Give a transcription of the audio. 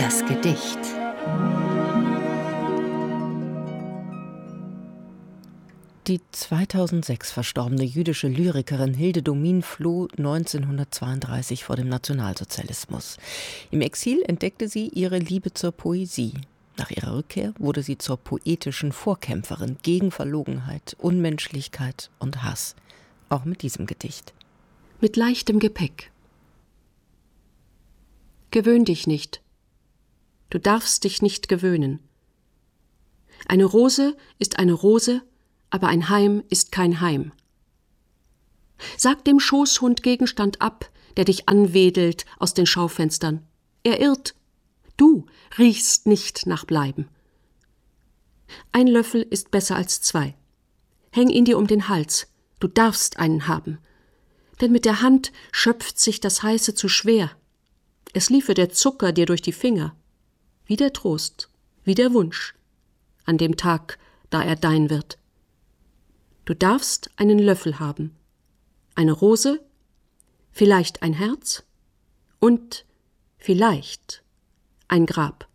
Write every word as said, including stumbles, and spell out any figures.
Das Gedicht. Die zweitausendsechs verstorbene jüdische Lyrikerin Hilde Domin floh neunzehnhundertzweiunddreißig vor dem Nationalsozialismus. Im Exil entdeckte sie ihre Liebe zur Poesie. Nach ihrer Rückkehr wurde sie zur poetischen Vorkämpferin gegen Verlogenheit, Unmenschlichkeit und Hass. Auch mit diesem Gedicht. Mit leichtem Gepäck. Gewöhn dich nicht. Du darfst dich nicht gewöhnen. Eine Rose ist eine Rose, aber ein Heim ist kein Heim. Sag dem Schoßhund Gegenstand ab, der dich anwedelt aus den Schaufenstern. Er irrt. Du riechst nicht nach Bleiben. Ein Löffel ist besser als zwei. Häng ihn dir um den Hals. Du darfst einen haben. Denn mit der Hand schöpft sich das Heiße zu schwer. Es liefe der Zucker dir durch die Finger. Wie der Trost, wie der Wunsch, an dem Tag, da er dein wird. Du darfst einen Löffel haben, eine Rose, vielleicht ein Herz und vielleicht ein Grab.